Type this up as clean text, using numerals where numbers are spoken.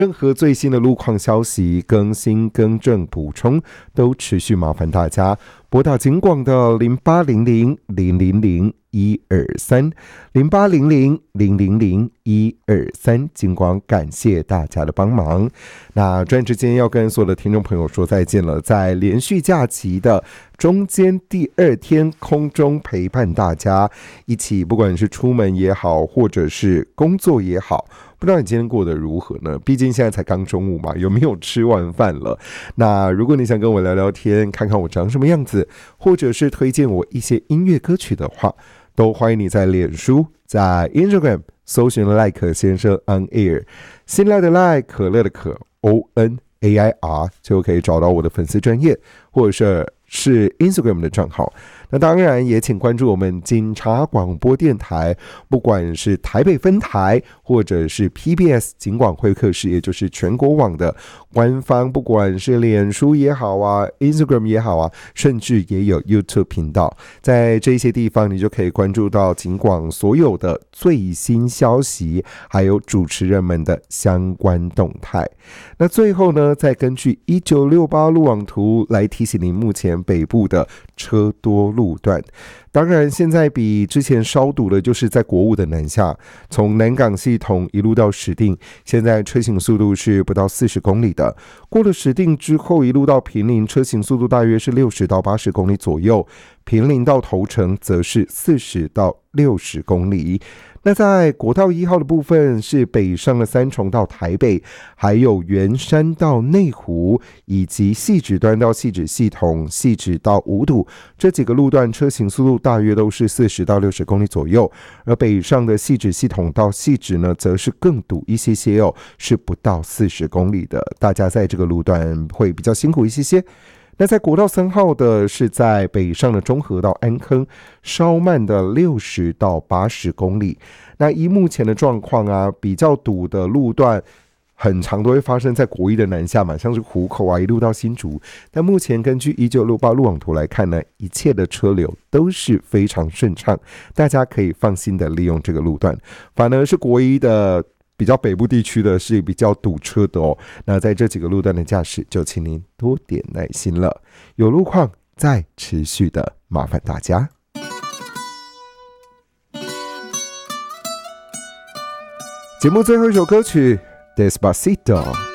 任何最新的路况消息、更新、更正、补充，都持续麻烦大家拨打警广的0800-000-123，0800-000-123，警广感谢大家的帮忙。那转之间要跟所有的听众朋友说再见了，在连续假期的中间第2天空中陪伴大家一起，不管是出门也好，或者是工作也好，不知道你今天过得如何呢？毕竟现在才刚中午嘛，有没有吃完饭了？那如果你想跟我聊聊天，看看我长什么样子，或者是推荐我一些音乐歌曲的话，都欢迎你在脸书、在 Instagram 搜寻 Like 先生 On Air， 新来的 Like 可乐的可 ONAIR 就可以找到我的粉丝专页，或者是 Instagram 的账号。那当然也请关注我们警察广播电台，不管是台北分台或者是 PBS 警广会客室，也就是全国网的官方，不管是脸书也好啊， Instagram 也好啊，甚至也有 YouTube 频道，在这些地方你就可以关注到警广所有的最新消息，还有主持人们的相关动态。那最后呢，再根据1968路网图来提醒您目前北部的车多路段。当然现在比之前稍堵的就是在国五的南下，从南港系统一路到石碇，现在车行速度是不到40公里的，过了石碇之后一路到坪林，车行速度大约是60到80公里左右，坪林到头城则是40到60公里。那在国道1号的部分是北上的三重到台北，还有圆山到内湖，以及汐止端到汐止系统、汐止到五堵，这几个路段车行速度大约都是40到60公里左右，而北上的汐止系统到汐止呢，则是更堵一些些哦，是不到40公里的，大家在这个路段会比较辛苦一些些。那在国道3号的是在北上的中和到安坑，稍慢的60到80公里。那依目前的状况啊，比较堵的路段很常都会发生在国一的南下嘛，像是湖口啊，一路到新竹。但目前根据1968路网图来看呢，一切的车流都是非常顺畅，大家可以放心的利用这个路段。反而是国一的比较北部地区的是比较堵车的哦。那在这几个路段的驾驶，就请您多点耐心了。有路况再持续的麻烦大家。节目最后一首歌曲 Despacito。